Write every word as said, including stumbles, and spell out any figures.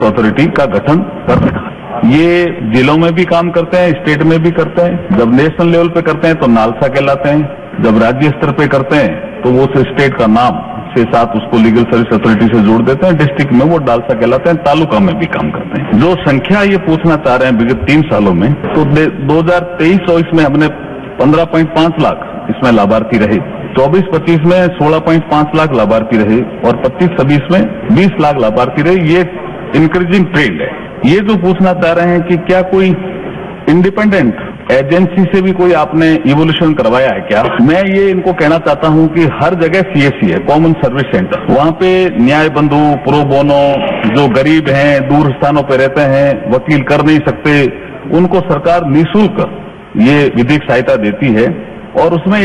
Authority का गठन कर रखा है। ये जिलों में भी काम करते हैं, स्टेट में भी करते हैं। जब नेशनल लेवल पे करते हैं तो नालसा कहलाते हैं, जब राज्य स्तर पे करते हैं तो वो उस स्टेट का नाम के साथ उसको लीगल सर्विस अथॉरिटी से जोड़ देते हैं। डिस्ट्रिक्ट में वो डालसा कहलाते हैं, तालुका में भी काम करते हैं। जो संख्या ये पूछना चाह रहे हैं विगत तीन सालों में, तो दो हजार तेईस चौबीस में हमने पंद्रह पॉइंट पांच लाख इसमें लाभार्थी रहे, चौबीस पच्चीस में सोलह पॉइंट पांच लाख लाभार्थी रहे और पच्चीस छब्बीस में बीस लाख लाभार्थी रहे। ये इंक्रीजिंग ट्रेंड है। ये जो पूछना चाह रहे हैं कि क्या कोई इंडिपेंडेंट एजेंसी से भी कोई आपने इवोल्यूशन करवाया है क्या, मैं ये इनको कहना चाहता हूं कि हर जगह सीएससी है, कॉमन सर्विस सेंटर। वहां पे न्याय बंधु, प्रो बोनो, जो गरीब हैं, दूर स्थानों पे रहते हैं, वकील कर नहीं सकते, उनको सरकार निःशुल्क ये विधिक सहायता देती है और उसमें